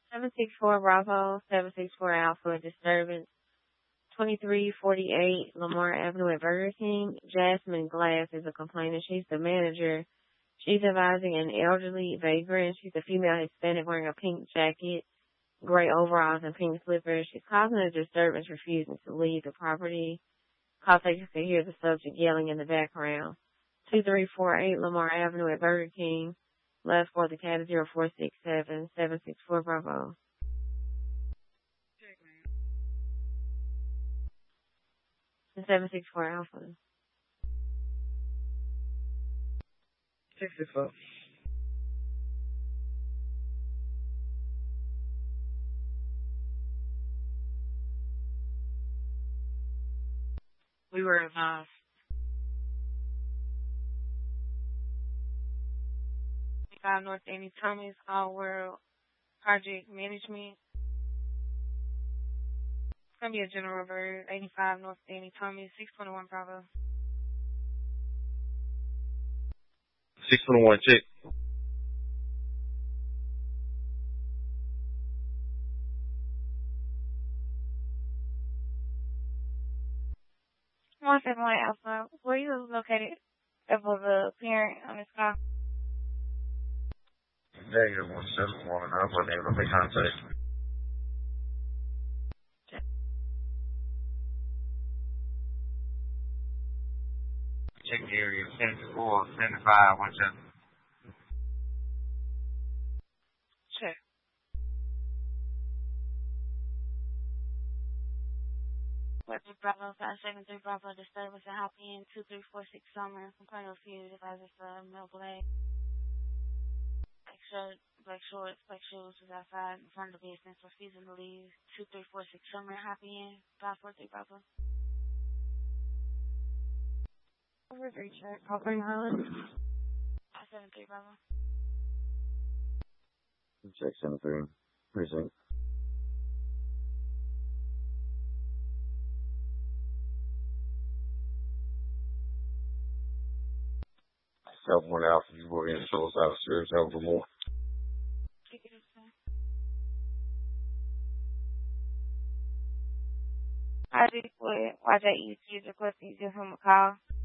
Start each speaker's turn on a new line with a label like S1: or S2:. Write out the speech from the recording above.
S1: 764 Bravo, 764 Alpha, disturbance. 2348 Lamar Avenue at Burger King. Jasmine Glass is a complainant. She's the manager. She's advising an elderly vagrant. She's a female Hispanic wearing a pink jacket, gray overalls, and pink slippers. She's causing a disturbance, refusing to leave the property. Call takers can hear the subject yelling in the background. 2348 Lamar Avenue at Burger King. Last for the cat is 0467 764 Bravo. 764 Alpha.
S2: 64.
S1: We were advised. 5 North Annie Thomas, All World Project Management. It's going to be a general bird. 85 North Annie Thomas, 621 Bravo.
S3: 621 check.
S1: One second, Alpha. Where are you located? Above the parent on this call.
S3: Negative 171. I wasn't able to make contact. Check the area 74, 75, 17.
S1: Check. Weapon Bravo 573 Bravo disturbance and hop in 2346 Summer. Complaint refused if I just male black. Black shorts, black shoes was outside in front of the business, refusing to leave. 2346 Summer, hop in 543 Bravo. Overgrade check. Covering Harlan. 573 Bravo.
S3: Check 73. Precinct. 7-1 Alpha, you were in shows out of Sears Overmore.
S1: I just put YJEC requesting you give him a call.